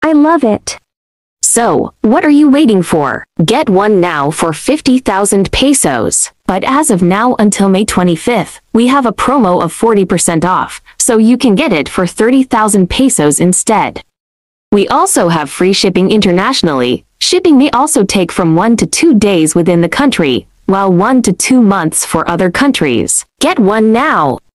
I love it. So, what are you waiting for? Get one now for 50,000 pesos. But as of now until May 25th, we have a promo of 40% off, so you can get it for 30,000 pesos instead. We also have free shipping internationally. Shipping may also take from 1 to 2 days within the country, while 1 to 2 months for other countries. Get one now!